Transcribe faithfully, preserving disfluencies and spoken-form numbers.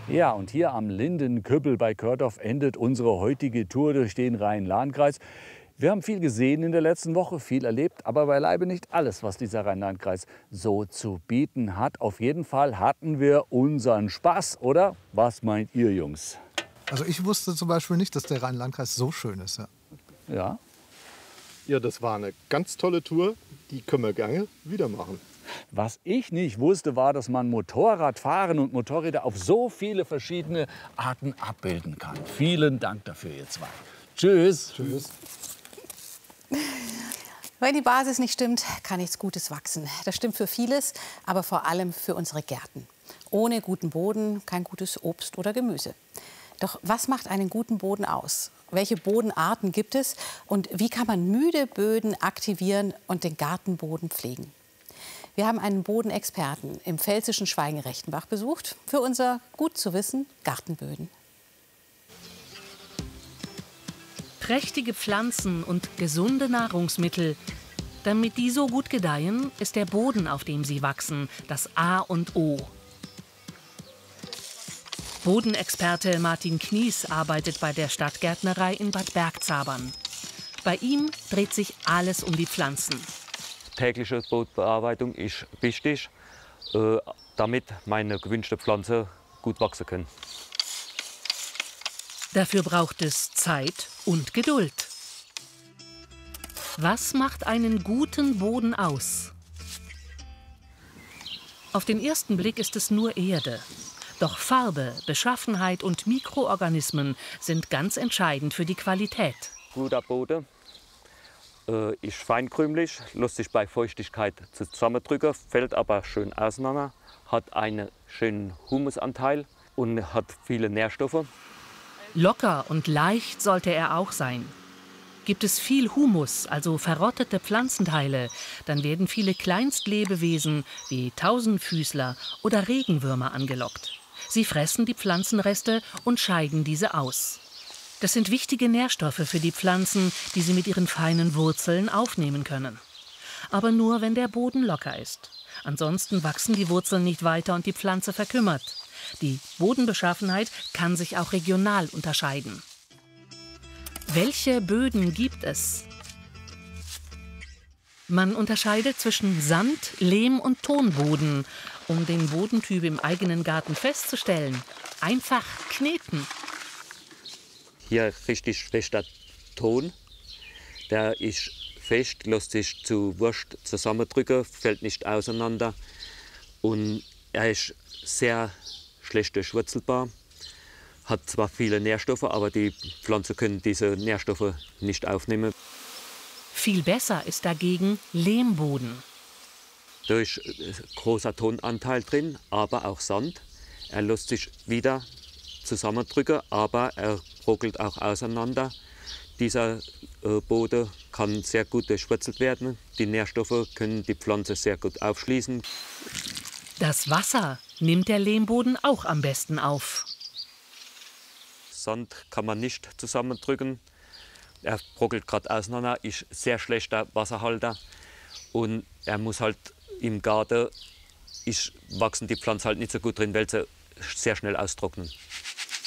Ja, und hier am Lindenküppel bei Kördorf endet unsere heutige Tour durch den Rhein-Lahn-Kreis. Wir haben viel gesehen in der letzten Woche, viel erlebt, aber beileibe nicht alles, was dieser Rhein-Lahn-Kreis so zu bieten hat. Auf jeden Fall hatten wir unseren Spaß, oder? Was meint ihr, Jungs? Also ich wusste zum Beispiel nicht, dass der Rhein-Lahn-Kreis so schön ist. Ja. Ja? Ja, das war eine ganz tolle Tour. Die können wir gerne wieder machen. Was ich nicht wusste, war, dass man Motorradfahren und Motorräder auf so viele verschiedene Arten abbilden kann. Vielen Dank dafür, ihr zwei. Tschüss. Tschüss. Wenn die Basis nicht stimmt, kann nichts Gutes wachsen. Das stimmt für vieles, aber vor allem für unsere Gärten. Ohne guten Boden kein gutes Obst oder Gemüse. Doch was macht einen guten Boden aus? Welche Bodenarten gibt es? Und wie kann man müde Böden aktivieren und den Gartenboden pflegen? Wir haben einen Bodenexperten im pfälzischen Schweigen-Rechtenbach besucht für unser Gut zu wissen Gartenböden. Prächtige Pflanzen und gesunde Nahrungsmittel. Damit die so gut gedeihen, ist der Boden, auf dem sie wachsen, das A und O. Bodenexperte Martin Knies arbeitet bei der Stadtgärtnerei in Bad Bergzabern. Bei ihm dreht sich alles um die Pflanzen. Tägliche Bodenbearbeitung ist wichtig, äh, damit meine gewünschten Pflanzen gut wachsen können. Dafür braucht es Zeit und Geduld. Was macht einen guten Boden aus? Auf den ersten Blick ist es nur Erde. Doch Farbe, Beschaffenheit und Mikroorganismen sind ganz entscheidend für die Qualität. Guter Boden äh, ist feinkrümelig, lässt sich bei Feuchtigkeit zusammendrücken, fällt aber schön auseinander, hat einen schönen Humusanteil und hat viele Nährstoffe. Locker und leicht sollte er auch sein. Gibt es viel Humus, also verrottete Pflanzenteile, dann werden viele Kleinstlebewesen wie Tausendfüßler oder Regenwürmer angelockt. Sie fressen die Pflanzenreste und scheiden diese aus. Das sind wichtige Nährstoffe für die Pflanzen, die sie mit ihren feinen Wurzeln aufnehmen können. Aber nur, wenn der Boden locker ist. Ansonsten wachsen die Wurzeln nicht weiter und die Pflanze verkümmert. Die Bodenbeschaffenheit kann sich auch regional unterscheiden. Welche Böden gibt es? Man unterscheidet zwischen Sand-, Lehm- und Tonboden. Um den Bodentyp im eigenen Garten festzustellen, einfach kneten. Hier richtig fester Ton. Der ist fest, lässt sich zu Wurst zusammendrücken, fällt nicht auseinander. Und er ist sehr schlecht durchwurzelbar. Hat zwar viele Nährstoffe, aber die Pflanzen können diese Nährstoffe nicht aufnehmen. Viel besser ist dagegen Lehmboden. Durch großer Tonanteil drin, aber auch Sand. Er lässt sich wieder zusammendrücken, aber er brockelt auch auseinander. Dieser äh, Boden kann sehr gut durchwurzelt werden. Die Nährstoffe können die Pflanze sehr gut aufschließen. Das Wasser nimmt der Lehmboden auch am besten auf. Sand kann man nicht zusammendrücken. Er brockelt gerade auseinander, ist sehr schlechter Wasserhalter. Und er muss halt im Garten ist, wachsen die Pflanzen halt nicht so gut drin, weil sie sehr schnell austrocknen.